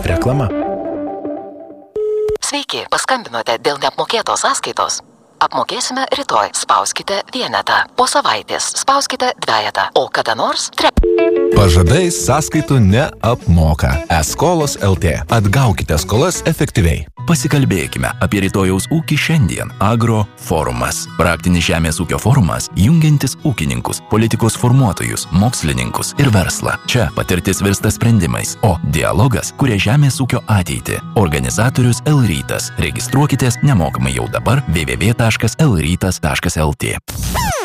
Reklama. Sveiki, paskambinote dėl neapmokėtos sąskaitos. Apmokėsime rytoj. Spauskite vienetą. Po savaitės spauskite dvejetą. O kada nors Pažadai sąskaitų neapmoka. E-skolos LT. Atgaukite skolas efektyviai. Pasikalbėkime apie rytojaus ūkį šiandien. Agro forumas. Praktinis žemės ūkio forumas, jungiantis ūkininkus, politikos formuotojus, mokslininkus ir verslą. Čia patirtis virsta sprendimais, o dialogas kuria žemės ūkio ateitį. Organizatorius L-rytas. Registruokitės nemokamai jau dabar www.lrytas.lt.